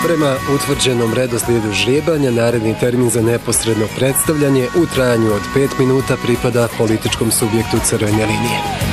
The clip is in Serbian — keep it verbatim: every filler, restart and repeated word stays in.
Prema utvrđenom redoslijedu žrijebanja, naredni termin za neposredno predstavljanje u trajanju od pet minuta pripada političkom subjektu Crvene linije.